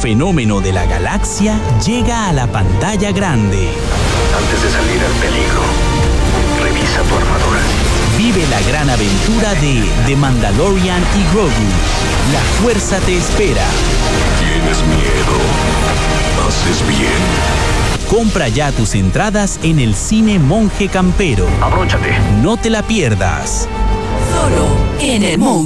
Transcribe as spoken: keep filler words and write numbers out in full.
fenómeno de la galaxia llega a la pantalla grande. Antes de salir al peligro, revisa tu armadura. Vive la gran aventura de The Mandalorian y Grogu. La fuerza te espera. ¿Tienes miedo? ¿Haces bien? Compra ya tus entradas en el Cine Monje Campero. Abróchate. No te la pierdas. Solo en el Monje.